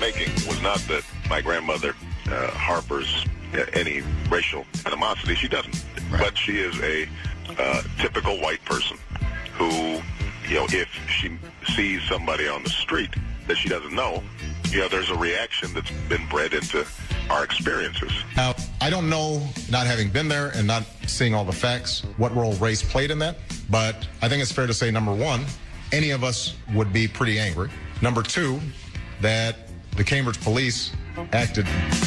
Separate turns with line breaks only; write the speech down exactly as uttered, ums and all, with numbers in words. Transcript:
making was not that my grandmother uh, harbors uh, any racial animosity. She doesn't.
Right.
But she is a uh, typical white person who, you know, if she sees somebody on the street that she doesn't know, you know, there's a reaction that's been bred into our experiences.
Now, I don't know, not having been there and not seeing all the facts, what role race played in that, but I think it's fair to say, number one, any of us would be pretty angry. Number two, that the Cambridge police acted